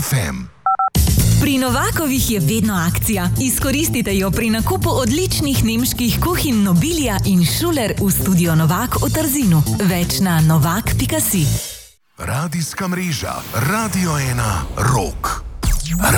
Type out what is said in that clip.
FM. Pri Novakovih je vedno akcija. Izkoristite jo pri nakupu odličnih nemških kuhinj Nobilia in Schuler v studio Novak v Trzinu. Več na novak.si. Radijska mreža Radio 1 Rock.